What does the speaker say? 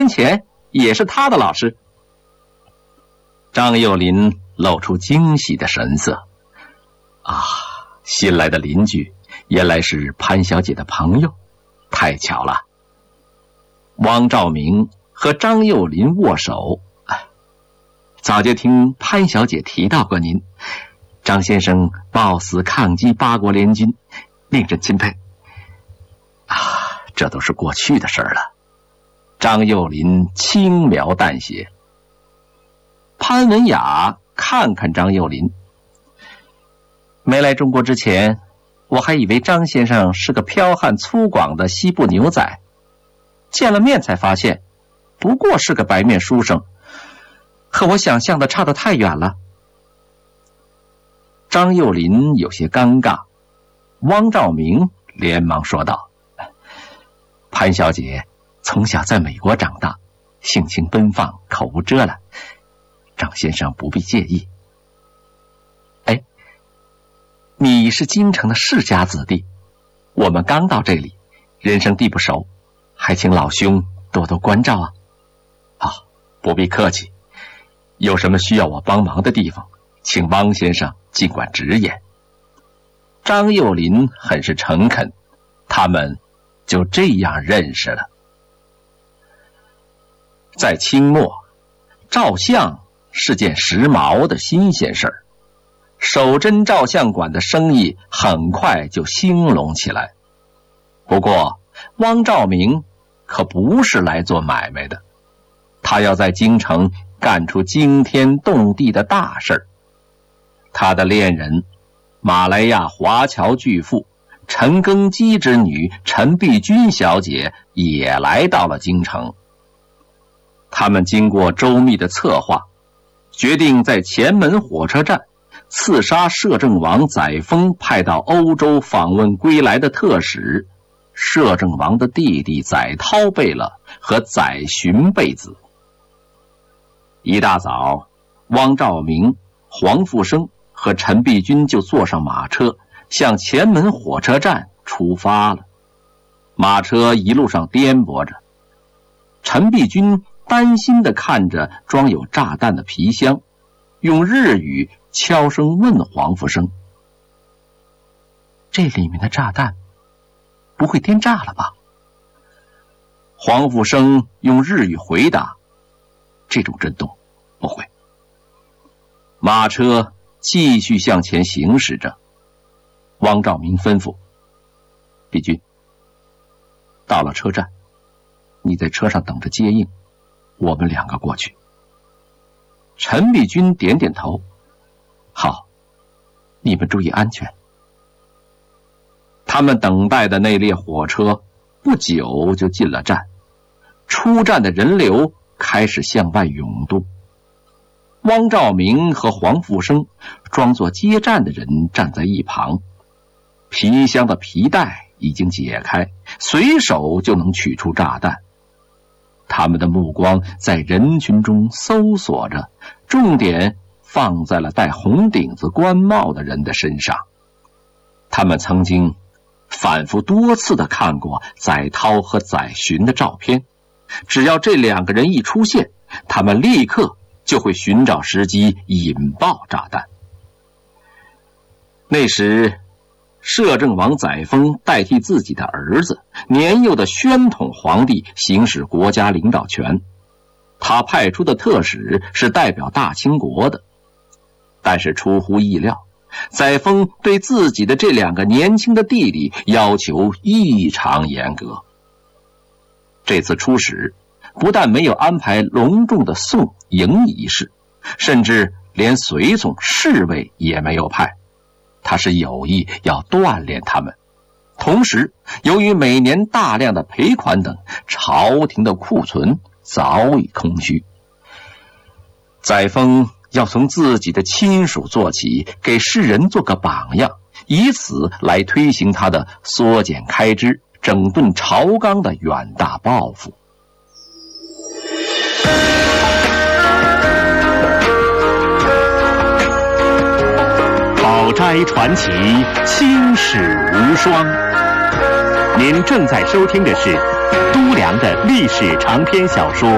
前也是他的老师。张幼林露出惊喜的神色。啊，新来的邻居原来是潘小姐的朋友，太巧了。汪兆明和张幼林握手。早就听潘小姐提到过您，张先生冒死抗击八国联军，令人钦佩。这都是过去的事了。张幼林轻描淡写。潘文雅看看张幼林，没来中国之前，我还以为张先生是个剽悍粗犷的西部牛仔，见了面才发现，不过是个白面书生，和我想象的差得太远了。张幼林有些尴尬，汪兆明连忙说道：“潘小姐从小在美国长大，性情奔放，口无遮拦，张先生不必介意。”你是京城的世家子弟，我们刚到这里，人生地不熟，还请老兄多多关照啊。好，不必客气，有什么需要我帮忙的地方，请汪先生尽管直言。张幼林很是诚恳，他们就这样认识了。在清末，照相是件时髦的新鲜事儿，守贞照相馆的生意很快就兴隆起来。不过汪兆明可不是来做买卖的，他要在京城干出惊天动地的大事。他的恋人马来亚华侨巨富陈庚基之女陈碧君小姐也来到了京城。他们经过周密的策划，决定在前门火车站刺杀摄政王载沣派到欧洲访问归来的特使摄政王的弟弟载涛贝勒和载洵贝子。一大早，汪兆明、黄复生和陈碧君就坐上马车，向前门火车站出发了。马车一路上颠簸着，陈碧君担心地看着装有炸弹的皮箱，用日语悄声问黄复生：“这里面的炸弹不会颠炸了吧？”黄复生用日语回答：“这种震动不会。”马车继续向前行驶着。汪兆明吩咐：“碧君，到了车站，你在车上等着接应，我们两个过去。”陈碧君点点头：“好，你们注意安全。”他们等待的那列火车不久就进了站，出站的人流开始向外涌动。汪兆明和黄复生装作接站的人站在一旁，皮箱的皮带已经解开，随手就能取出炸弹。他们的目光在人群中搜索着，重点放在了戴红顶子官帽的人的身上。他们曾经反复多次地看过载涛和载洵的照片，只要这两个人一出现，他们立刻就会寻找时机引爆炸弹。那时摄政王载沣代替自己的儿子年幼的宣统皇帝行使国家领导权，他派出的特使是代表大清国的。但是出乎意料，载沣对自己的这两个年轻的弟弟要求异常严格。这次出使不但没有安排隆重的送迎仪式，甚至连随从侍卫也没有派，他是有意要锻炼他们。同时，由于每年大量的赔款等，朝廷的库存早已空虚。载沣要从自己的亲属做起，给世人做个榜样，以此来推行他的缩减开支、整顿朝纲的远大抱负。 宝斋传奇，青史无双。您正在收听的是都良的历史长篇小说